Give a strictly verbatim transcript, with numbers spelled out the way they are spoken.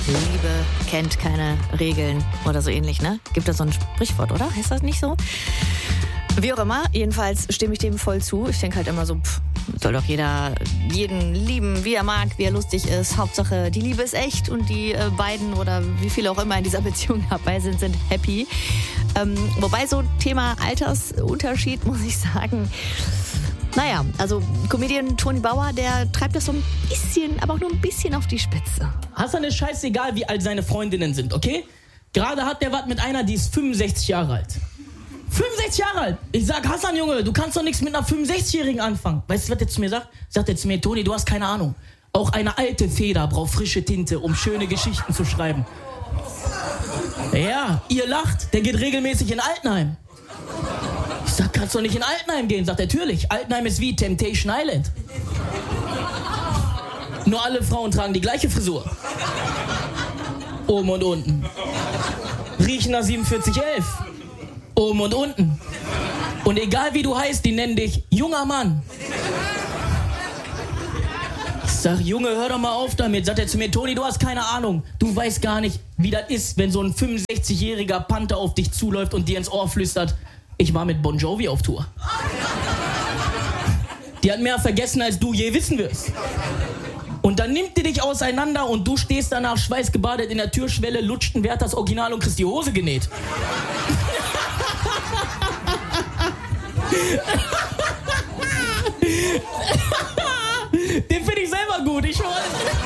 Liebe kennt keine Regeln oder so ähnlich, ne? Gibt da so ein Sprichwort, oder? Heißt das nicht so? Wie auch immer, jedenfalls stimme ich dem voll zu. Ich denke halt immer so, pff, soll doch jeder jeden lieben, wie er mag, wie er lustig ist. Hauptsache, die Liebe ist echt und die äh, beiden oder wie viele auch immer in dieser Beziehung dabei sind, sind happy. Ähm, wobei so Thema Altersunterschied, muss ich sagen, naja, also Comedian Toni Bauer, der treibt das so ein bisschen, aber auch nur ein bisschen auf die Spitze. Hassan ist scheißegal, wie alt seine Freundinnen sind, okay? Gerade hat der was mit einer, die ist fünfundsechzig Jahre alt. fünfundsechzig Jahre alt! Ich sag, Hassan, Junge, du kannst doch nichts mit einer fünfundsechzigjährigen anfangen. Weißt du, was der zu mir sagt? Sagt er zu mir, Toni, du hast keine Ahnung. Auch eine alte Feder braucht frische Tinte, um schöne Geschichten zu schreiben. Ja, ihr lacht, der geht regelmäßig in Altenheim. Ich sag, kannst doch nicht in Altenheim gehen? Sagt er, natürlich. Altenheim ist wie Temptation Island. Nur alle Frauen tragen die gleiche Frisur. Oben und unten. Riechen nach siebenundvierzig elf. Oben und unten. Und egal wie du heißt, die nennen dich junger Mann. Ich sag, Junge, hör doch mal auf damit. Sagt er zu mir, Toni, du hast keine Ahnung. Du weißt gar nicht, wie das ist, wenn so ein fünfundsechzigjähriger Panther auf dich zuläuft und dir ins Ohr flüstert, ich war mit Bon Jovi auf Tour. Die hat mehr vergessen, als du je wissen wirst. Und dann nimmt die dich auseinander und du stehst danach schweißgebadet in der Türschwelle, lutscht ein Werthers Original und kriegst die Hose genäht. Den finde ich selber gut, ich weiß.